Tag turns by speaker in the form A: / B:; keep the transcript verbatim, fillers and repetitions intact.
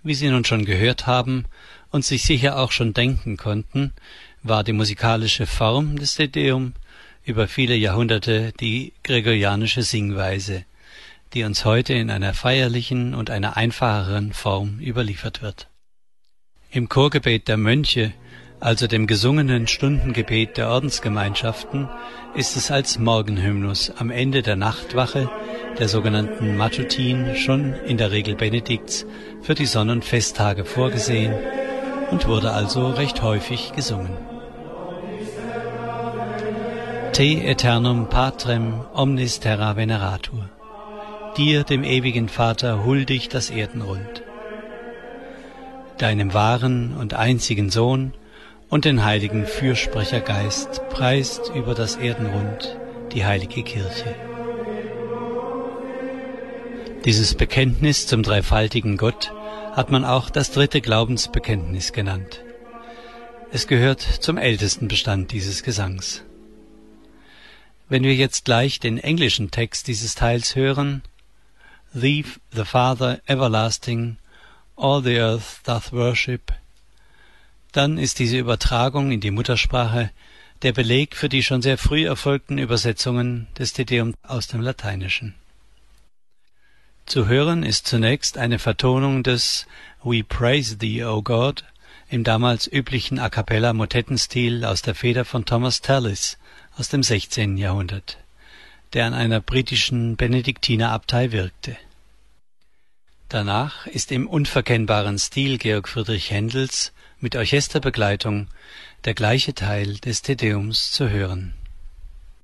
A: Wie Sie nun schon gehört haben und sich sicher auch schon denken konnten, war die musikalische Form des Te Deum über viele Jahrhunderte die gregorianische Singweise, die uns heute in einer feierlichen und einer einfacheren Form überliefert wird. Im Chorgebet der Mönche, also dem gesungenen Stundengebet der Ordensgemeinschaften, ist es als Morgenhymnus am Ende der Nachtwache, der sogenannten Matutin, schon in der Regel Benedikts, für die Sonn- und Festtage vorgesehen und wurde also recht häufig gesungen. Te aeternum patrem omnis terra veneratur. Dir, dem ewigen Vater, huldigt das Erdenrund. Deinem wahren und einzigen Sohn und den heiligen Fürsprechergeist preist über das Erdenrund die heilige Kirche. Dieses Bekenntnis zum dreifaltigen Gott hat man auch das dritte Glaubensbekenntnis genannt. Es gehört zum ältesten Bestand dieses Gesangs. Wenn wir jetzt gleich den englischen Text dieses Teils hören: Thee, the Father everlasting, all the earth doth worship, dann ist diese Übertragung in die Muttersprache der Beleg für die schon sehr früh erfolgten Übersetzungen des Te Deum aus dem Lateinischen. Zu hören ist zunächst eine Vertonung des We Praise Thee, O God, im damals üblichen A cappella Motettenstil aus der Feder von Thomas Tallis aus dem sechzehnten Jahrhundert, der an einer britischen Benediktinerabtei wirkte. Danach ist im unverkennbaren Stil Georg Friedrich Händels mit Orchesterbegleitung der gleiche Teil des Te Deums zu hören.